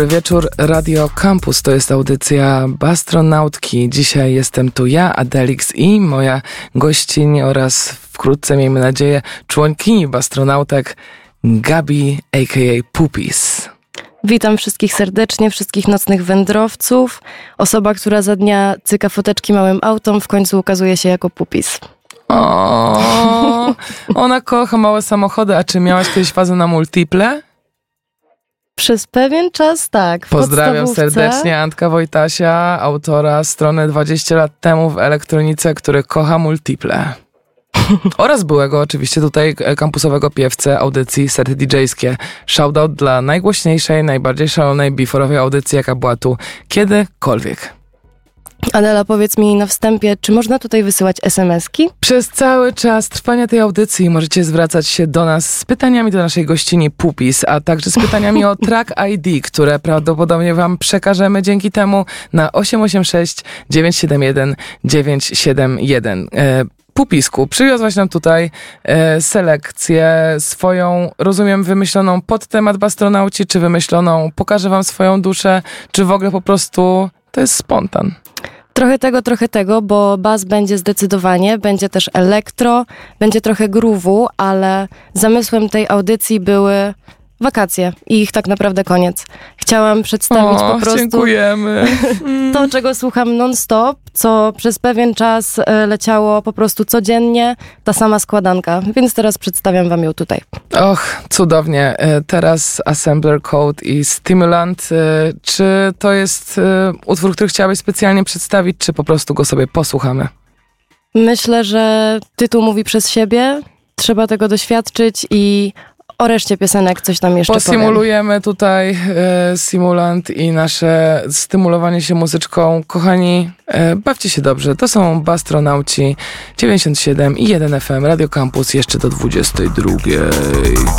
Wieczór Radio Campus, to jest audycja Bastronautki. Dzisiaj jestem tu ja, Adelix i moja gościni oraz wkrótce, miejmy nadzieję, członkini Bastronautek Gabi a.k.a. Pupis. Witam wszystkich serdecznie, wszystkich nocnych wędrowców. Osoba, która za dnia cyka foteczki małym autom, w końcu ukazuje się jako Pupis. O, ona kocha małe samochody. A czy miałaś kiedyś fazę na multiple? Przez pewien czas tak. Pozdrawiam serdecznie Antka Wojtasia, autora strony 20 lat temu w elektronice, który kocha multiple. Oraz byłego oczywiście tutaj kampusowego piewcę audycji Sety DJ-skie. Shoutout dla najgłośniejszej, najbardziej szalonej beforowej audycji, jaka była tu kiedykolwiek. Adela, powiedz mi na wstępie, czy można tutaj wysyłać SMS-ki? Przez cały czas trwania tej audycji możecie zwracać się do nas z pytaniami do naszej gościni Pupis, a także z pytaniami o Track ID, które prawdopodobnie wam przekażemy dzięki temu na 886 971 971. Pupisku, przywiozłaś nam tutaj selekcję swoją, rozumiem, wymyśloną pod temat Bastronauci, czy wymyśloną pokażę wam swoją duszę, czy w ogóle po prostu to jest spontan? Trochę tego, bo bas będzie zdecydowanie, będzie też elektro, będzie trochę groove'u, ale zamysłem tej audycji były wakacje i ich tak naprawdę koniec. Chciałam przedstawić po prostu dziękujemy. To, czego słucham non-stop, co przez pewien czas leciało po prostu codziennie, ta sama składanka, więc teraz przedstawiam wam ją tutaj. Och, cudownie. Teraz Assembler Code i Stimulant. Czy to jest utwór, który chciałabyś specjalnie przedstawić, czy po prostu go sobie posłuchamy? Myślę, że tytuł mówi przez siebie, trzeba tego doświadczyć i o reszcie piosenek coś tam jeszcze posymulujemy tutaj Simulant i nasze stymulowanie się muzyczką. Kochani, bawcie się dobrze. To są Bastronauci 97 i 1 FM Radio Campus jeszcze do 22.